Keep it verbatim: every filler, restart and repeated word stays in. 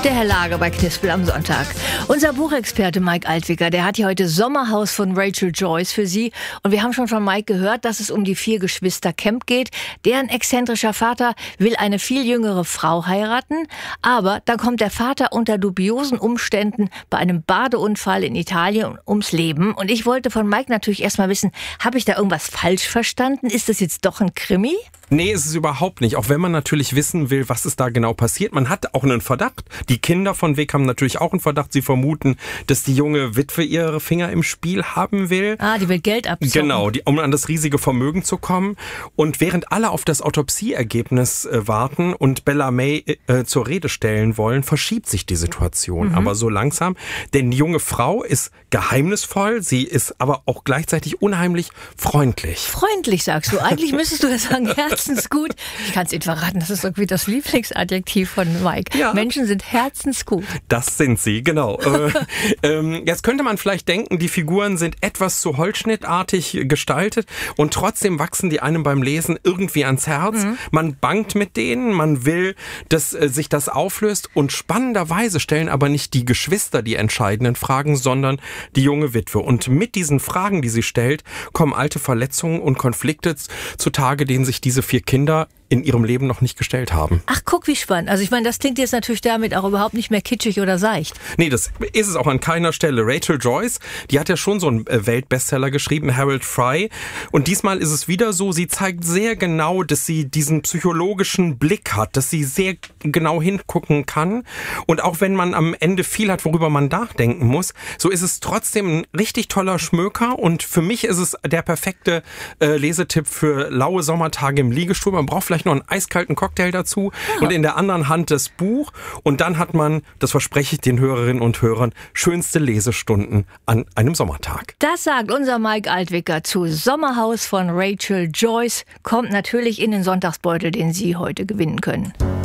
Der Herr Lager bei Knispel am Sonntag. Unser Buchexperte Mike Altwicker, der hat hier heute Sommerhaus von Rachel Joyce für Sie. Und wir haben schon von Mike gehört, dass es um die vier Geschwister Kemp geht. Deren exzentrischer Vater will eine viel jüngere Frau heiraten. Aber dann kommt der Vater unter dubiosen Umständen bei einem Badeunfall in Italien ums Leben. Und ich wollte von Mike natürlich erstmal wissen, habe ich da irgendwas falsch verstanden? Ist das jetzt doch ein Krimi? Nee, ist es überhaupt nicht. Auch wenn man natürlich wissen will, was ist da genau passiert. Man hat auch einen Verdacht. Die Kinder von Wick haben natürlich auch einen Verdacht. Sie vermuten, dass die junge Witwe ihre Finger im Spiel haben will. Ah, die will Geld abzocken. Genau, die, um an das riesige Vermögen zu kommen. Und während alle auf das Autopsieergebnis äh, warten und Bella May äh, zur Rede stellen wollen, verschiebt sich die Situation. Mhm. Aber so langsam. Denn die junge Frau ist geheimnisvoll. Sie ist aber auch gleichzeitig unheimlich freundlich. Freundlich, sagst du. Eigentlich müsstest du das sagen, herzensgut. Ich kann es Ihnen verraten, das ist irgendwie das Lieblingsadjektiv von Mike. Ja. Menschen sind herzensgut. Das sind sie, genau. äh, ähm, jetzt könnte man vielleicht denken, die Figuren sind etwas zu holzschnittartig gestaltet und trotzdem wachsen die einem beim Lesen irgendwie ans Herz. Mhm. Man bangt mit denen, man will, dass äh, sich das auflöst und spannenderweise stellen aber nicht die Geschwister die entscheidenden Fragen, sondern die junge Witwe. Und mit diesen Fragen, die sie stellt, kommen alte Verletzungen und Konflikte zutage, denen sich diese vier Kinder in ihrem Leben noch nicht gestellt haben. Ach, guck, wie spannend. Also ich meine, das klingt jetzt natürlich damit auch überhaupt nicht mehr kitschig oder seicht. Nee, das ist es auch an keiner Stelle. Rachel Joyce, die hat ja schon so einen Weltbestseller geschrieben, Harold Fry. Und diesmal ist es wieder so, sie zeigt sehr genau, dass sie diesen psychologischen Blick hat, dass sie sehr genau hingucken kann. Und auch wenn man am Ende viel hat, worüber man nachdenken muss, so ist es trotzdem ein richtig toller Schmöker. Und für mich ist es der perfekte äh, Lesetipp für laue Sommertage im Liegestuhl. Man braucht vielleicht noch einen eiskalten Cocktail dazu ja. und in der anderen Hand das Buch. Und dann hat man, das verspreche ich den Hörerinnen und Hörern, schönste Lesestunden an einem Sommertag. Das sagt unser Mike Altwicker zu Sommerhaus von Rachel Joyce. Kommt natürlich in den Sonntagsbeutel, den Sie heute gewinnen können.